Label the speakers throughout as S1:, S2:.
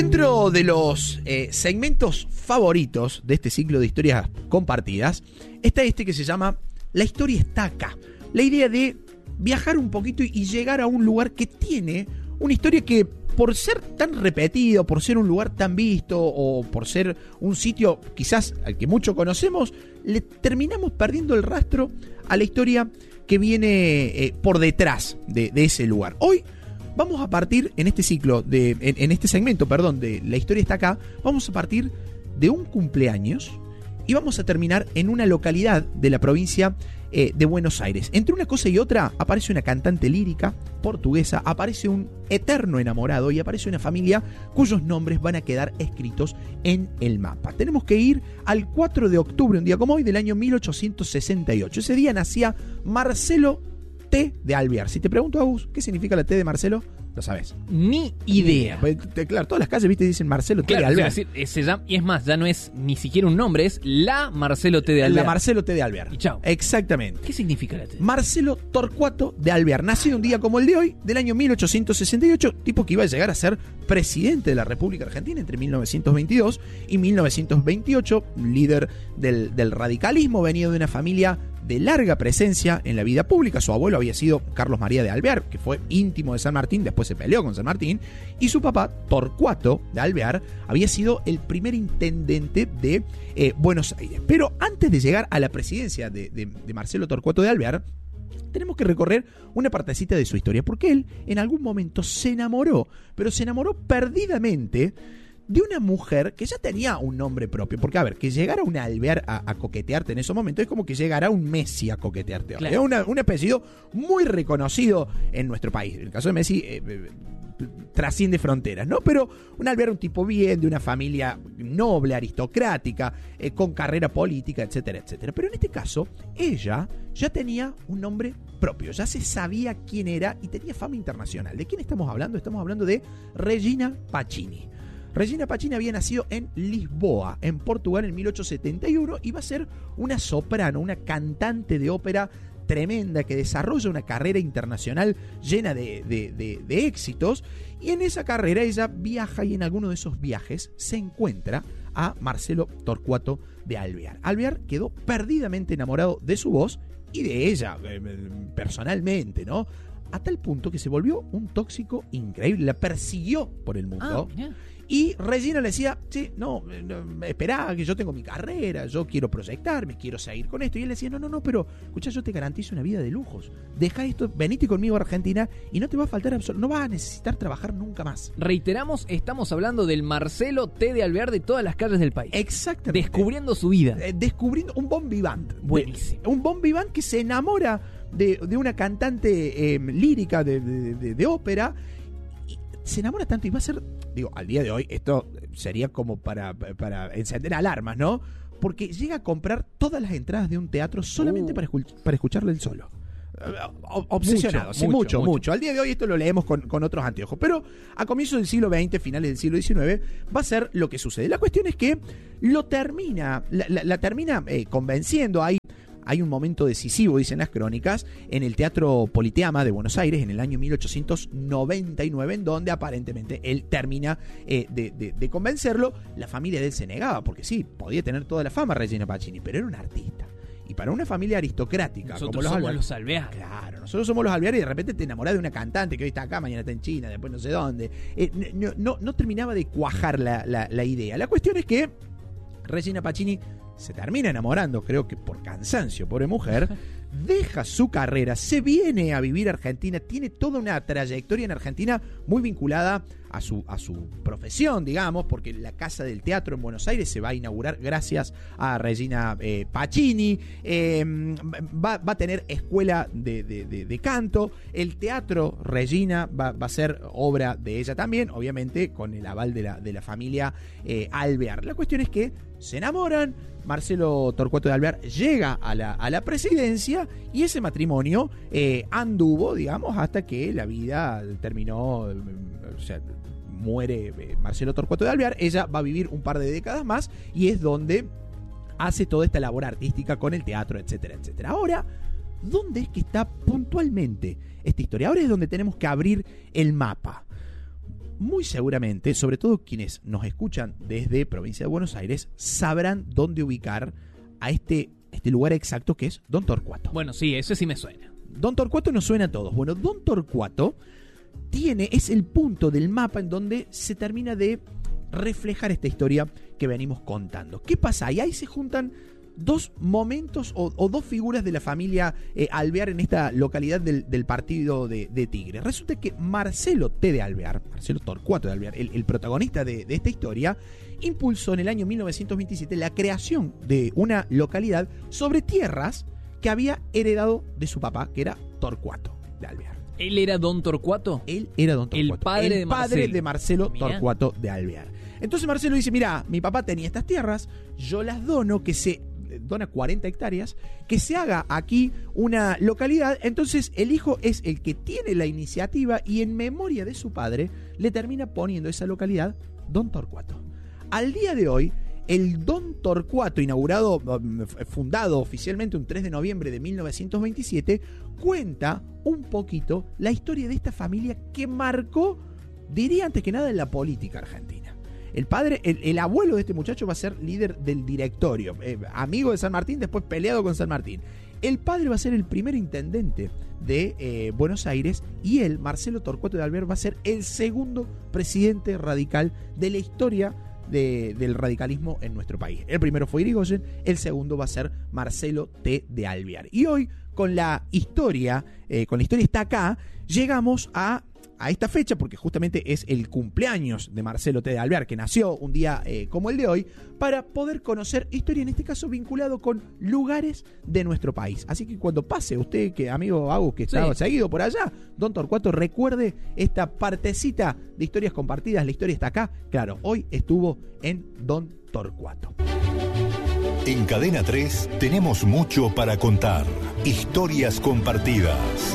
S1: Dentro de los segmentos favoritos de este ciclo de historias compartidas, está este que se llama La historia está acá. La idea de viajar un poquito y llegar a un lugar que tiene una historia que, por ser tan repetido, por ser un lugar tan visto o por ser un sitio quizás al que mucho conocemos, le terminamos perdiendo el rastro a la historia que viene por detrás de ese lugar. Hoy vamos a partir en este ciclo, en este segmento, de La historia está acá, vamos a partir de un cumpleaños y vamos a terminar en una localidad de la provincia de Buenos Aires. Entre una cosa y otra aparece una cantante lírica portuguesa, aparece un eterno enamorado y aparece una familia cuyos nombres van a quedar escritos en el mapa. Tenemos que ir al 4 de octubre, un día como hoy, del año 1868. Ese día nacía Marcelo T. de Alvear. Si te pregunto, Agus, ¿qué significa la T de Marcelo? Lo sabes.
S2: Ni idea.
S1: Claro, todas las calles, viste, dicen Marcelo T. de Alvear.
S2: O sea, se llama, y es más, ya no es ni siquiera un nombre, es la Marcelo T. de Alvear.
S1: La Marcelo T. de Alvear.
S2: Y chao.
S1: Exactamente.
S2: ¿Qué significa la T?
S1: Marcelo Torcuato de Alvear, nacido un día como el de hoy, del año 1868, tipo que iba a llegar a ser presidente de la República Argentina entre 1922 y 1928, líder del radicalismo, venido de una familia de larga presencia en la vida pública. Su abuelo había sido Carlos María de Alvear, que fue íntimo de San Martín, después se peleó con San Martín, y su papá, Torcuato de Alvear, había sido el primer intendente de Buenos Aires. Pero antes de llegar a la presidencia de Marcelo Torcuato de Alvear, tenemos que recorrer una partecita de su historia, porque él en algún momento se enamoró, pero se enamoró perdidamente de una mujer que ya tenía un nombre propio. Porque, a ver, que llegara una Alvear a coquetearte en esos momentos es como que llegara un Messi a coquetearte. Claro. Es un apellido muy reconocido en nuestro país. En el caso de Messi, trasciende fronteras, ¿no? Pero un Alvear, un tipo bien, de una familia noble, aristocrática, con carrera política, etcétera, etcétera. Pero en este caso, ella ya tenía un nombre propio, ya se sabía quién era y tenía fama internacional. ¿De quién estamos hablando? Estamos hablando de Regina Pacini. Regina Pacini había nacido en Lisboa, en Portugal, en 1871, y va a ser una soprano, una cantante de ópera tremenda que desarrolla una carrera internacional llena de éxitos. Y en esa carrera ella viaja, y en alguno de esos viajes se encuentra a Marcelo Torcuato de Alvear. Alvear quedó perdidamente enamorado de su voz y de ella personalmente, ¿no? A tal punto que se volvió un tóxico increíble, la persiguió por el mundo. Y Regina le decía, sí, no, esperá, que yo tengo mi carrera, yo quiero proyectarme, quiero seguir con esto. Y él decía, no, pero escuchá, yo te garantizo una vida de lujos. Deja esto, venite conmigo a Argentina y no te va a faltar no vas a necesitar trabajar nunca más.
S2: Reiteramos, estamos hablando del Marcelo T. de Alvear de todas las calles del país.
S1: Exactamente.
S2: Descubriendo su vida.
S1: Descubriendo un bon vivant.
S2: Buenísimo.
S1: Un bon vivant que se enamora de una cantante lírica de ópera. Se enamora tanto y va a ser, al día de hoy esto sería como para encender alarmas, ¿no? Porque llega a comprar todas las entradas de un teatro solamente para escucharle el solo. Obsesionado, mucho. Al día de hoy esto lo leemos con otros anteojos, pero a comienzos del siglo XX, finales del siglo XIX, va a ser lo que sucede. La cuestión es que la termina convenciendo. Hay un momento decisivo, dicen las crónicas, en el Teatro Politeama de Buenos Aires en el año 1899, en donde aparentemente él termina de convencerlo. La familia de él se negaba, porque sí, podía tener toda la fama Regina Pacini, pero era un artista. Y para una familia aristocrática,
S2: nosotros
S1: como
S2: somos los Alvear.
S1: Claro, nosotros somos los Alvear, y de repente te enamorás de una cantante que hoy está acá, mañana está en China, después no sé dónde. No terminaba de cuajar la idea. La cuestión es que Regina Pacini se termina enamorando, creo que por cansancio, pobre mujer, deja su carrera, se viene a vivir a Argentina, tiene toda una trayectoria en Argentina muy vinculada a su profesión, digamos, porque la Casa del Teatro en Buenos Aires se va a inaugurar gracias a Regina Pacini. Va a tener escuela de canto. El Teatro Regina va a ser obra de ella también, obviamente con el aval de la familia Alvear. La cuestión es que se enamoran. Marcelo Torcuato de Alvear llega a la presidencia, y ese matrimonio anduvo, digamos, hasta que la vida terminó. Muere Marcelo Torcuato de Alvear. Ella va a vivir un par de décadas más, y es donde hace toda esta labor artística con el teatro, etcétera, etcétera. Ahora, ¿dónde es que está puntualmente esta historia? Ahora es donde tenemos que abrir el mapa. muy seguramente, sobre todo quienes nos escuchan desde provincia de Buenos Aires, sabrán dónde ubicar a este lugar exacto que es Don Torcuato.
S2: Bueno, sí, eso sí me suena.
S1: Don Torcuato nos suena a todos. Bueno, Don Torcuato es el punto del mapa en donde se termina de reflejar esta historia que venimos contando. ¿Qué pasa? Y ahí se juntan dos momentos o dos figuras de la familia Alvear en esta localidad del partido de Tigre. Resulta que Marcelo Torcuato de Alvear, el protagonista de esta historia, impulsó en el año 1927 la creación de una localidad sobre tierras que había heredado de su papá, que era Torcuato de Alvear.
S2: ¿Él era Don Torcuato?
S1: Él era Don Torcuato.
S2: El padre
S1: de Marcelo
S2: Mirá.
S1: Torcuato de Alvear. Entonces Marcelo dice, mira, mi papá tenía estas tierras, yo las dono, dona 40 hectáreas, que se haga aquí una localidad. Entonces el hijo es el que tiene la iniciativa y en memoria de su padre le termina poniendo esa localidad Don Torcuato. Al día de hoy, el Don Torcuato, fundado oficialmente un 3 de noviembre de 1927, cuenta un poquito la historia de esta familia que marcó, diría antes que nada, en la política argentina. El padre, el abuelo de este muchacho va a ser líder del directorio, amigo de San Martín, después peleado con San Martín. El padre va a ser el primer intendente de Buenos Aires y él, Marcelo Torcuato de Alvear, va a ser el segundo presidente radical de la historia del radicalismo en nuestro país. El primero fue Irigoyen, el segundo va a ser Marcelo T. de Alvear. Y hoy, con la historia está acá, llegamos a esta fecha, porque justamente es el cumpleaños de Marcelo T. de Alvear, que nació un día como el de hoy, para poder conocer historia, en este caso vinculado con lugares de nuestro país. Así que cuando pase usted, que amigo Agus, que estaba seguido por allá, Don Torcuato, recuerde esta partecita de historias compartidas. La historia está acá. Claro, hoy estuvo en Don Torcuato.
S3: En Cadena 3 tenemos mucho para contar. Historias compartidas.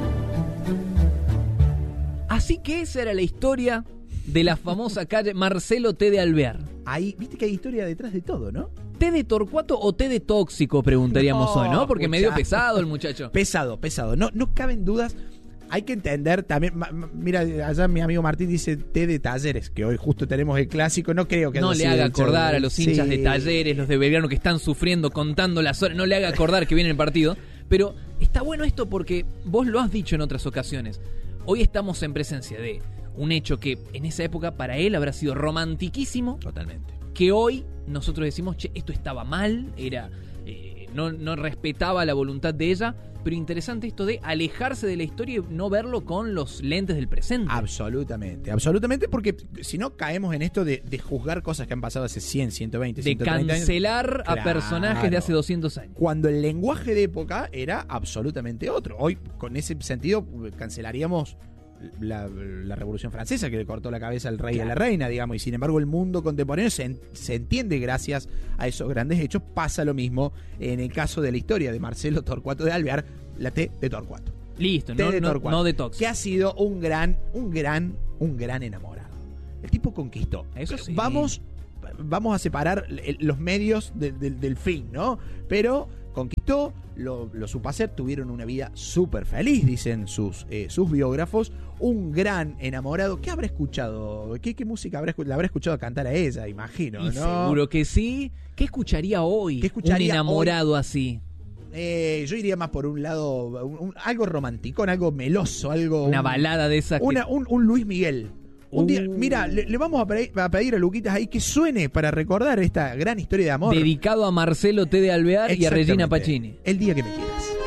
S2: Así que esa era la historia de la famosa calle Marcelo T. de Alvear.
S1: Ahí, viste que hay historia detrás de todo, ¿no?
S2: ¿Té de Torcuato o té de tóxico? Preguntaríamos hoy, ¿no? Porque medio pesado el muchacho.
S1: Pesado. No caben dudas. Hay que entender también, mira, allá mi amigo Martín dice té de Talleres, que hoy justo tenemos el clásico, no creo que
S2: no le haga acordar a los hinchas de Talleres, los de Belgrano que están sufriendo, contando las horas, no le haga acordar que viene el partido. Pero está bueno esto porque vos lo has dicho en otras ocasiones. Hoy estamos en presencia de un hecho que en esa época para él habrá sido romantiquísimo.
S1: Totalmente.
S2: Que hoy nosotros decimos, che, esto estaba mal, era no respetaba la voluntad de ella. Pero interesante esto de alejarse de la historia y no verlo con los lentes del presente.
S1: Absolutamente, porque si no caemos en esto de juzgar cosas que han pasado hace 100, 120, 130 años.
S2: De cancelar a personajes de hace 200 años.
S1: Cuando el lenguaje de época era absolutamente otro. Hoy, con ese sentido, cancelaríamos la Revolución Francesa, que le cortó la cabeza al rey y a la reina, digamos, y sin embargo el mundo contemporáneo se entiende gracias a esos grandes hechos. Pasa lo mismo en el caso de la historia de Marcelo Torcuato de Alvear, la T de Torcuato.
S2: Listo,
S1: T de Torcuato,
S2: no de tóxico.
S1: que ha sido un gran enamorado. El tipo conquistó.
S2: Eso sí.
S1: Vamos a separar los medios del fin, ¿no? Pero conquistó, lo supo hacer, tuvieron una vida súper feliz, dicen sus biógrafos. Un gran enamorado. ¿Qué habrá escuchado? ¿Qué música la habrá escuchado cantar a ella, imagino, ¿no?
S2: Seguro que sí. ¿Qué escucharía hoy? Un enamorado así.
S1: Yo iría más por un lado, algo romántico, algo meloso,
S2: una balada de esa.
S1: Un Luis Miguel. Un día, mira, le vamos a pedir a Luquitas ahí que suene para recordar esta gran historia de amor.
S2: Dedicado a Marcelo T. de Alvear y a Regina Pacini.
S1: El día que me quieras.